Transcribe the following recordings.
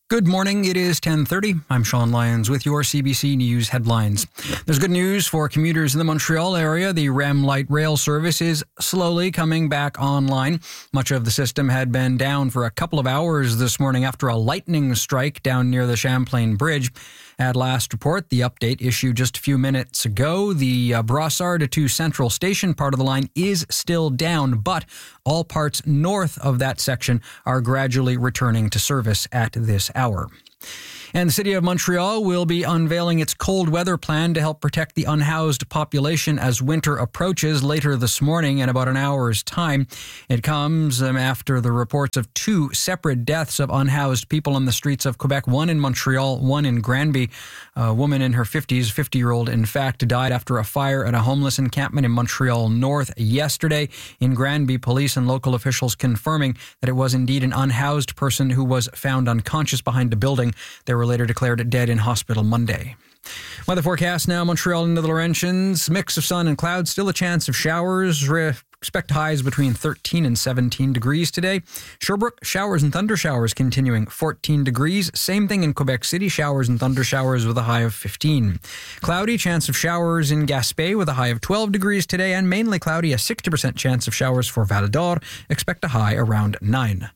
Good morning. It is 10:30. I'm Sean Lyons with your CBC News headlines. There's good news for commuters in the Montreal area. The REM light rail service is slowly coming back online. Much of the system had been down for a couple of hours this morning after a lightning strike down near the Champlain Bridge. At last report, the update issued just a few minutes ago, the Brossard to Central Station part of the line is still down, but all parts north of that section are gradually returning to service at this hour. And the City of Montreal will be unveiling its cold weather plan to help protect the unhoused population as winter approaches later this morning in about an hour's time. It comes after the reports of two separate deaths of unhoused people on the streets of Quebec, one in Montreal, one in Granby. A woman in her 50s, 50-year-old, in fact, died after a fire at a homeless encampment in Montreal North yesterday. In Granby, police and local officials confirming that it was indeed an unhoused person who was found unconscious behind a building. They were later declared dead in hospital Monday. Weather forecast now, Montreal into the Laurentians. Mix of sun and clouds, still a chance of showers. Expect highs between 13 and 17 degrees today. Sherbrooke, showers and thunder showers continuing, 14 degrees. Same thing in Quebec City, showers and thunder showers with a high of 15. Cloudy, chance of showers in Gaspé with a high of 12 degrees today, and mainly cloudy, a 60% chance of showers for Val d'Or. Expect a high around 9.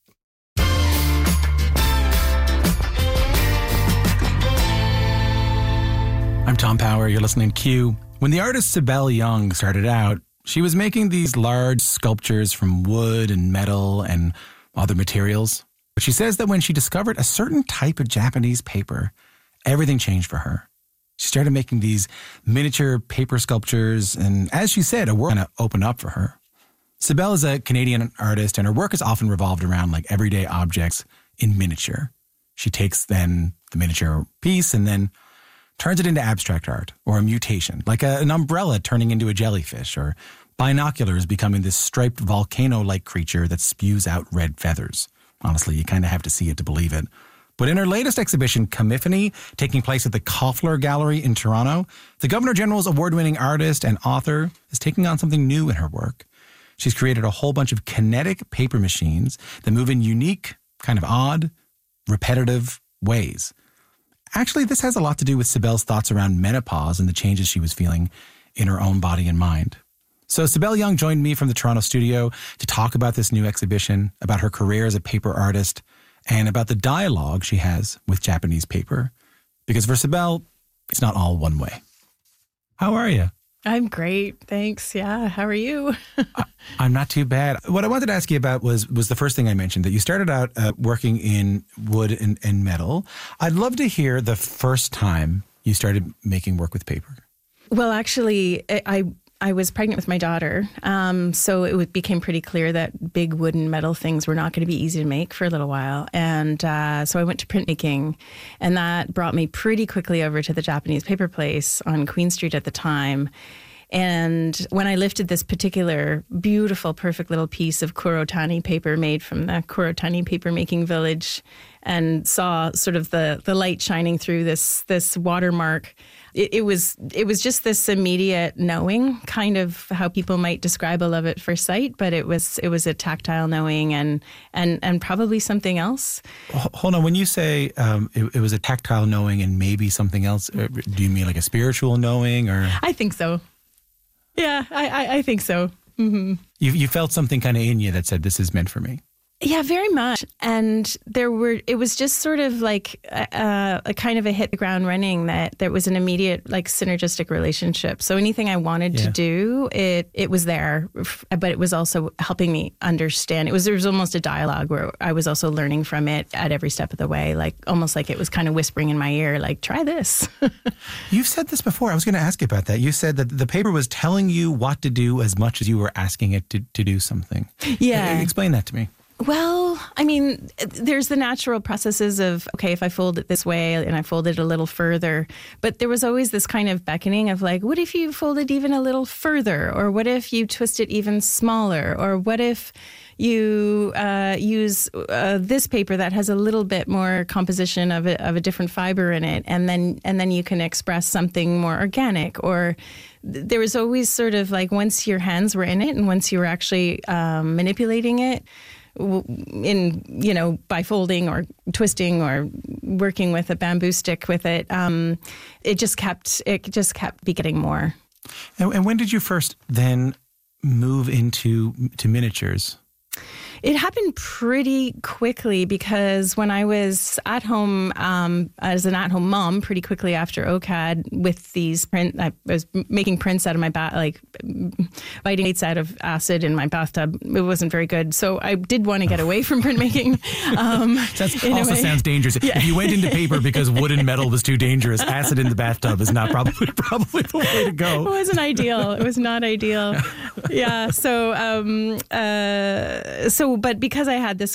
I'm Tom Power. You're listening to Q. When the artist Sibel Young started out, she was making these large sculptures from wood and metal and other materials. But she says that when she discovered a certain type of Japanese paper, everything changed for her. She started making these miniature paper sculptures, and as she said, a world kind of opened up for her. Sibel is a Canadian artist, and her work is often revolved around like everyday objects in miniature. She takes then the miniature piece and then turns it into abstract art or a mutation, like an umbrella turning into a jellyfish, or binoculars becoming this striped volcano-like creature that spews out red feathers. Honestly, you kind of have to see it to believe it. But in her latest exhibition, Camiphony, taking place at the Koffler Gallery in Toronto, the Governor General's award-winning artist and author is taking on something new in her work. She's created a whole bunch of kinetic paper machines that move in unique, kind of odd, repetitive ways. Actually, this has a lot to do with Sibel's thoughts around menopause and the changes she was feeling in her own body and mind. So Sibel Young joined me from the Toronto studio to talk about this new exhibition, about her career as a paper artist, and about the dialogue she has with Japanese paper. Because for Sibel, it's not all one way. How are you? I'm great. Thanks. Yeah. How are you? I'm not too bad. What I wanted to ask you about was the first thing I mentioned, that you started out working in wood and metal. I'd love to hear the first time you started making work with paper. Well, actually, I was pregnant with my daughter, so it became pretty clear that big wood and metal things were not going to be easy to make for a little while. And so I went to printmaking, and that brought me pretty quickly over to the Japanese paper place on Queen Street at the time. And when I lifted this particular beautiful, perfect little piece of Kurotani paper made from the Kurotani paper-making village and saw sort of the light shining through this watermark, it was just this immediate knowing, kind of how people might describe a love at first sight, but it was a tactile knowing and probably something else. Hold on, when you say it was a tactile knowing and maybe something else, do you mean like a spiritual knowing, or? I think so. Yeah, I think so. Mm-hmm. You felt something kind of in you that said, this is meant for me. Yeah, very much. And it was just sort of like a kind of a hit the ground running, that there was an immediate like synergistic relationship. So anything I wanted to do, it was there, but it was also helping me understand. There was almost a dialogue where I was also learning from it at every step of the way, like almost like it was kind of whispering in my ear, like, try this. You've said this before. I was going to ask you about that. You said that the paper was telling you what to do as much as you were asking it to do something. Yeah. Explain that to me. Well, I mean, there's the natural processes of, okay, if I fold it this way and I fold it a little further, but there was always this kind of beckoning of like, what if you fold it even a little further? Or what if you twist it even smaller? Or what if you use this paper that has a little bit more composition of a different fiber in it, and then you can express something more organic? Or there was always sort of like, once your hands were in it and once you were actually manipulating it, by folding or twisting or working with a bamboo stick with it, it just kept getting more. And when did you first then move into miniatures? It happened pretty quickly because when I was at home as an at-home mom, pretty quickly after OCAD with these I was making prints out of my biting plates out of acid in my bathtub. It wasn't very good. So I did want to get away from printmaking. That also sounds dangerous. Yeah. If you went into paper because wood and metal was too dangerous, acid in the bathtub is not probably the way to go. It wasn't ideal. It was not ideal. Yeah. But because I had this